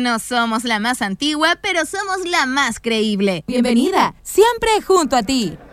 No somos la más antigua, pero somos la más creíble. Bienvenida, siempre junto a ti.